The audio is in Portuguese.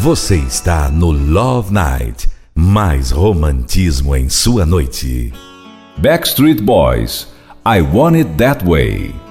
Você está no Love Night, mais romantismo em sua noite. Backstreet Boys, I Want It That Way.